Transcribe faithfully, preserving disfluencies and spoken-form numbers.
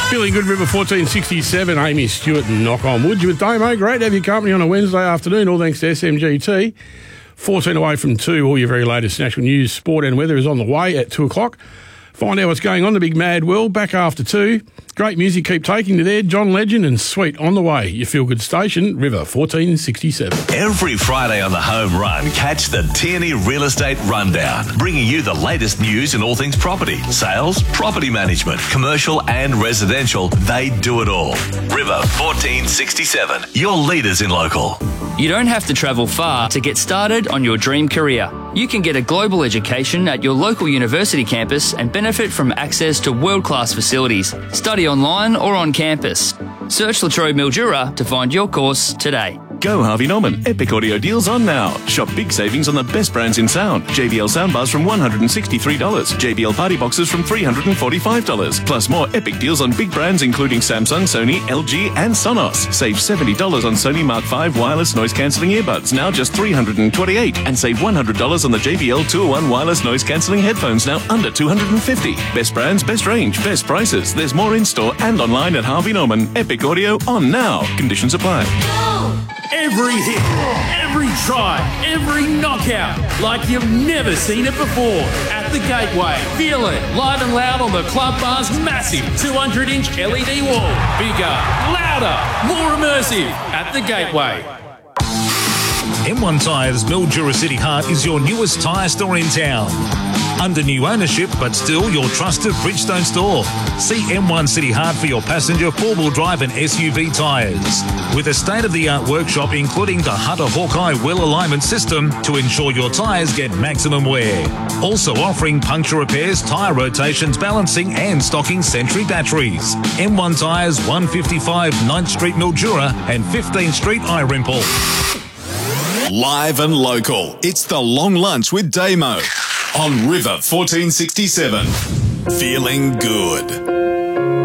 Feeling good, River fourteen sixty-seven, Amy Stewart and Knock on Wood. You with Damo. Great to have your company on a Wednesday afternoon, all thanks to S M G T. fourteen away from two, all your very latest national news, sport and weather is on the way at two o'clock. Find out what's going on in the big mad world back after two. Great music keep taking you there. John Legend and Sweet on the way. Your feel-good station, River fourteen sixty-seven. Every Friday on the Home Run, catch the Tierney Real Estate Rundown, bringing you the latest news in all things property, sales, property management, commercial and residential. They do it all. River fourteen sixty-seven, your leaders in local. You don't have to travel far to get started on your dream career. You can get a global education at your local university campus and benefit from access to world-class facilities. Study online or on campus. Search Latrobe Mildura to find your course today. Go Harvey Norman. Epic audio deals on now. Shop big savings on the best brands in sound. J B L soundbars from one hundred sixty-three dollars. J B L party boxes from three hundred forty-five dollars. Plus more epic deals on big brands including Samsung, Sony, L G and Sonos. Save seventy dollars on Sony Mark five wireless noise cancelling earbuds, now just three hundred twenty-eight dollars. And save one hundred dollars on the J B L two oh one wireless noise cancelling headphones, now under two hundred fifty dollars. Best brands, best range, best prices. There's more in store and online at Harvey Norman. Epic audio on now. Conditions apply. Every hit, every try, every knockout, like you've never seen it before. At the Gateway, feel it live and loud on the Club Bar's massive two hundred inch L E D wall. Bigger, louder, more immersive. At the Gateway. M one Tyres Mildura City Heart is your newest tyre store in town. Under new ownership, but still your trusted Bridgestone store. See M one City Heart for your passenger, four-wheel drive and S U V tyres. With a state-of-the-art workshop including the Hunter Hawkeye wheel alignment system to ensure your tyres get maximum wear. Also offering puncture repairs, tyre rotations, balancing and stocking Sentry batteries. M one Tyres, one fifty-five ninth Street Mildura and fifteenth Street Irimple. Live and local. It's the Long Lunch with Damo on River fourteen sixty-seven. Feeling good.